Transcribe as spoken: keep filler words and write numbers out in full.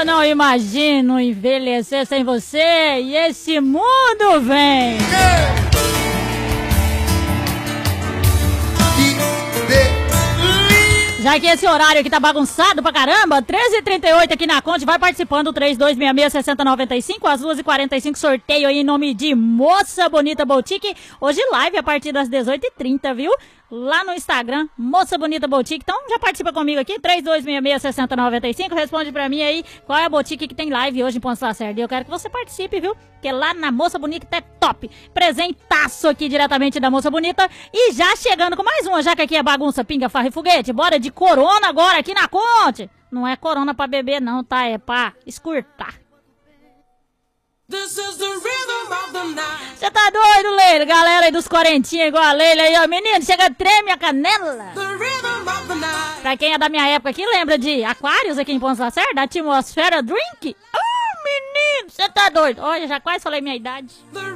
não imagino envelhecer sem você e esse mundo vem. Já que esse horário aqui tá bagunçado pra caramba, treze e trinta e oito aqui na Conte, vai participando, três dois seis seis, seis zero nove cinco, às duas e quarenta e cinco, sorteio aí em nome de Moça Bonita Boutique, hoje live a partir das dezoito e trinta, viu? Lá no Instagram, Moça Bonita Boutique. Então já participa comigo aqui, três dois seis seis, seis zero nove cinco, responde pra mim aí qual é a boutique que tem live hoje em Ponte Lacerda. Eu quero que você participe, viu? Porque lá na Moça Bonita é top. Presentaço aqui diretamente da Moça Bonita. E já chegando com mais uma, já que aqui é bagunça, pinga, farra e foguete. Bora de Corona agora aqui na Conte. Não é Corona pra beber não, tá? É pra escurtar. Você tá doido, Leila? Galera aí dos quarentinha igual a Leila aí, ó. Menino, chega, treme a canela. Pra quem é da minha época aqui, lembra de Aquários aqui em Ponte Lacerda? Atmosfera Drink? Oh, menino, você tá doido? Olha, já quase falei minha idade.